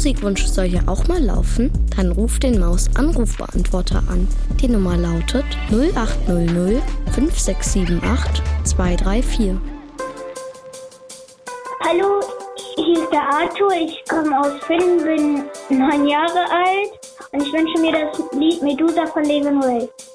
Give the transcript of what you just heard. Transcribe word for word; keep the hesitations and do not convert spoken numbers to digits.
Musikwunsch soll hier auch mal laufen? Dann ruf den Maus-Anrufbeantworter an. Die Nummer lautet null acht null null fünf sechs sieben acht zwei drei vier. Hallo, hier ist der Arthur. Ich komme aus Finn, bin neun Jahre alt und ich wünsche mir das Lied Medusa von Levin Ray.